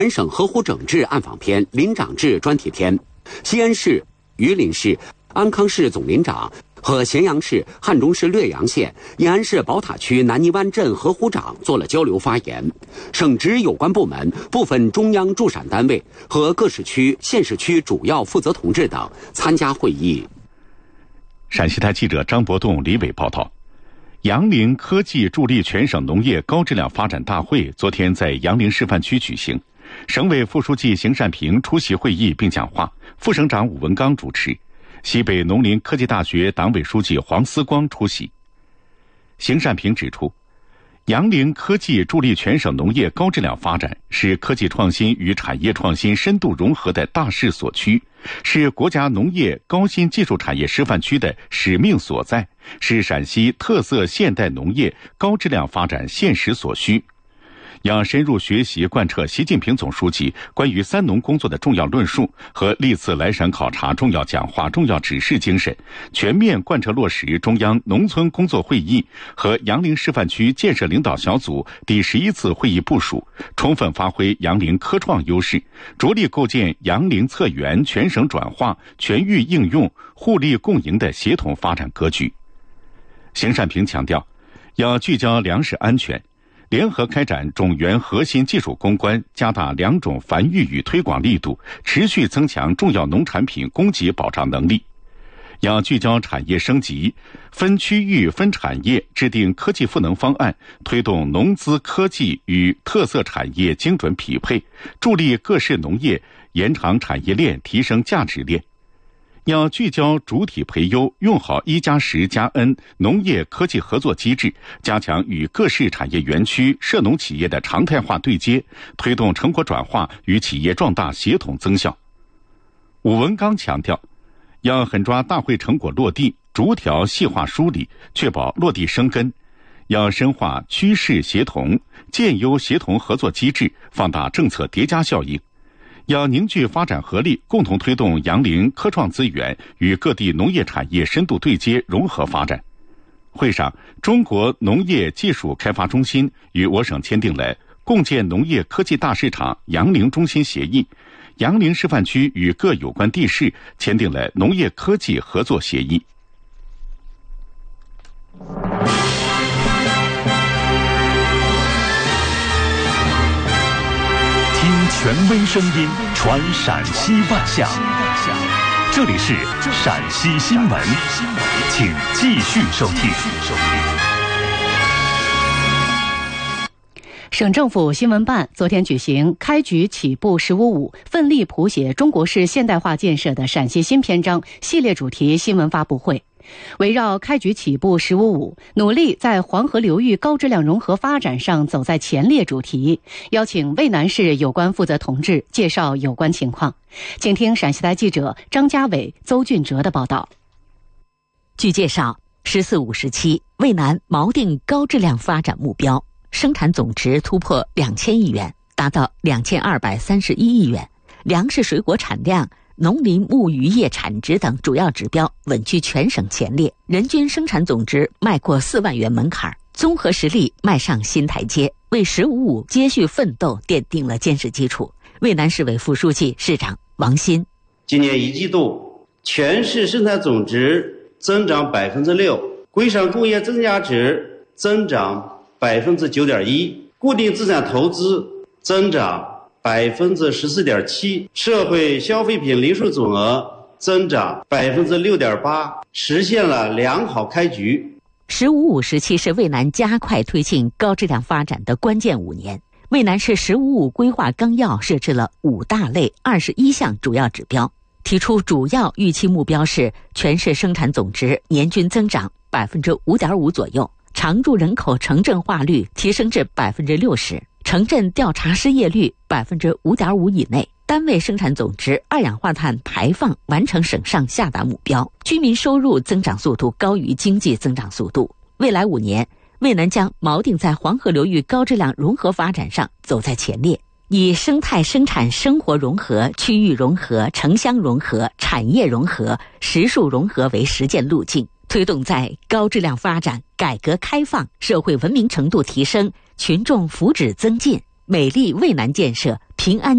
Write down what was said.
全省河湖整治暗访篇、林长制专题篇。西安市、榆林市、安康市总林长和咸阳市、汉中市略阳县、延安市宝塔区南泥湾镇河湖长做了交流发言。省直有关部门、部分中央驻陕单位和各市区、县市区主要负责同志等参加会议。 陕西台记者张伯栋、李伟报道。杨凌科技助力全省农业高质量发展大会昨天在杨凌示范区举行，省委副书记邢善平出席会议并讲话，副省长武文刚主持，西北农林科技大学党委书记黄思光出席。邢善平指出，杨凌科技助力全省农业高质量发展是科技创新与产业创新深度融合的大势所趋，是国家农业高新技术产业示范区的使命所在，是陕西特色现代农业高质量发展现实所需。要深入学习贯彻习近平总书记关于三农工作的重要论述和历次来省考察重要讲话、重要指示精神，全面贯彻落实中央农村工作会议和杨凌示范区建设领导小组第11次会议部署，充分发挥杨凌科创优势，着力构建杨凌策源全省转化、全域应用、互利共赢的协同发展格局。邢善平强调，要聚焦粮食安全，联合开展种源核心技术攻关，加大良种繁育与推广力度，持续增强重要农产品供给保障能力。要聚焦产业升级，分区域分产业制定科技赋能方案，推动农资科技与特色产业精准匹配，助力各市农业延长产业链，提升价值链。要聚焦主体培优，用好1+10+N 农业科技合作机制，加强与各市产业园区、涉农企业的常态化对接，推动成果转化与企业壮大协同增效。武文刚强调，要狠抓大会成果落地，逐条细化梳理，确保落地生根。要深化区市协同，建优协同合作机制，放大政策叠加效应。要凝聚发展合力，共同推动杨凌科创资源与各地农业产业深度对接融合发展。会上，中国农业技术开发中心与我省签订了共建农业科技大市场杨凌中心协议，杨凌示范区与各有关地市签订了农业科技合作协议。 权威声音传陕西万象，这里是陕西新闻，请继续收听。 省政府新闻办昨天举行开局起步15.5奋力谱写中国式现代化建设的陕西新篇章系列主题新闻发布会，围绕开局起步15.5努力在黄河流域高质量融合发展上走在前列主题，邀请渭南市有关负责同志介绍有关情况。请听陕西台记者张家伟、邹俊哲的报道。 据介绍，14-5-17渭南锚定高质量发展目标，生产总值突破2000亿元，达到2231亿元，粮食水果产量、农林牧渔业产值等主要指标稳居全省前列，人均生产总值迈过4万元门槛，综合实力迈上新台阶，为15.5接续奋斗奠定了坚实基础。渭南市委副书记、市长王鑫： 今年一季度，全市生产总值增长6%，规商工业增加值增长9.1%，固定资产投资增长14.7%，社会消费品零售总额增长6.8%，实现了良好开局。 15-5-17是渭南加快推进高质量发展的关键5年。渭南市15.5规划纲要设置了5大类21项主要指标，提出主要预期目标是全市生产总值年均增长5.5%左右，常住人口城镇化率提升至60%，城镇调查失业率5.5%以内，单位生产总值二氧化碳排放完成省上下达目标，居民收入增长速度高于经济增长速度。未来5年，渭南将锚定在黄河流域高质量融合发展上走在前列，以生态生产生活融合、区域融合、城乡融合、产业融合、实数融合为实践路径，推动在高质量发展、改革开放、社会文明程度提升、群众福祉增进、美丽渭南建设、平安